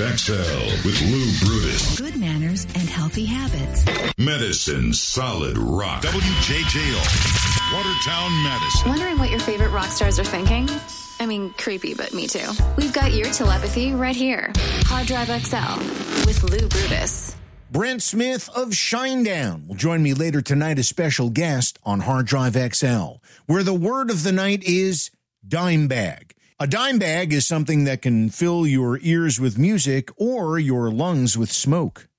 XL with Lou Brutus. Good manners and healthy habits. Medicine Solid Rock. WJJO. Watertown, Madison. Wondering what your favorite rock stars are thinking? I mean, creepy, but me too. We've got your telepathy right here. Hard Drive XL with Lou Brutus. Brent Smith of Shinedown will join me later tonight as special guest on Hard Drive XL, where the word of the night is dime bag. A dime bag is something that can fill your ears with music or your lungs with smoke.